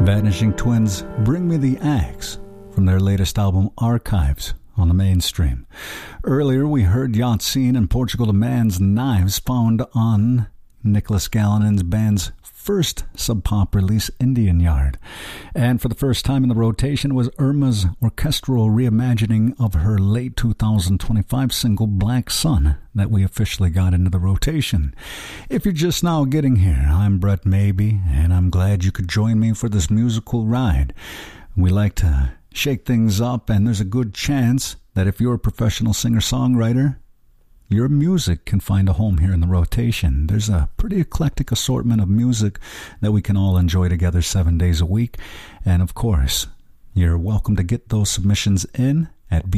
Vanishing Twins, Bring Me the Axe, from their latest album Archives, on the Mainstream. Earlier we heard Yatsine and Portugal the Man's Knives, found on Nicholas Gallinan's band's first sub-pop release, Indian Yard. And for the first time in the rotation was Irma's orchestral reimagining of her late 2025 single Black Sun that we officially got into the rotation. If you're just now getting here, I'm Brett Maybe, and I'm glad you could join me for this musical ride. We like to shake things up, and there's a good chance that if you're a professional singer-songwriter, your music can find a home here in the rotation. There's a pretty eclectic assortment of music that we can all enjoy together 7 days a week. And of course, you're welcome to get those submissions in at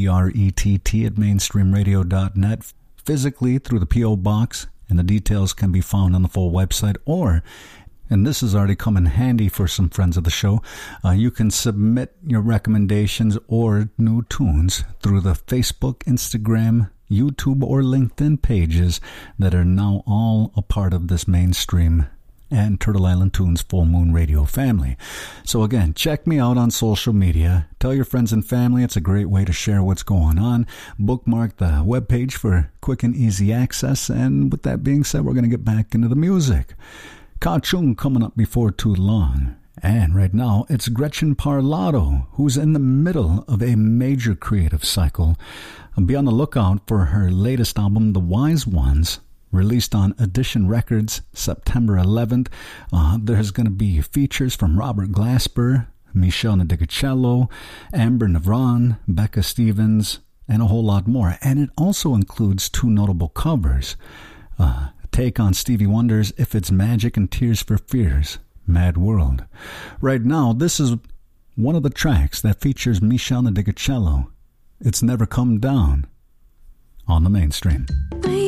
brett@mainstreamradio.net, physically through the P.O. Box, and the details can be found on the full website, or, and this has already come in handy for some friends of the show, you can submit your recommendations or new tunes through the Facebook, Instagram, YouTube, or LinkedIn pages that are now all a part of this Mainstream and Turtle Island Tunes Full Moon Radio family. So again, check me out on social media. Tell your friends and family. It's a great way to share what's going on. Bookmark the webpage for quick and easy access. And with that being said, we're going to get back into the music. Ka Chung coming up before too long. And right now, it's Gretchen Parlato, who's in the middle of a major creative cycle. Be on the lookout for her latest album, The Wise Ones, released on Edition Records September 11th. There's going to be features from Robert Glasper, Michelle Nadigacello, Amber Navran, Becca Stevens, and a whole lot more. And it also includes two notable covers. Take on Stevie Wonder's If It's Magic and Tears for Fears, Mad World. Right now, this is one of the tracks that features Michelle Nadigacello. It's Never Come Down, on the Mainstream.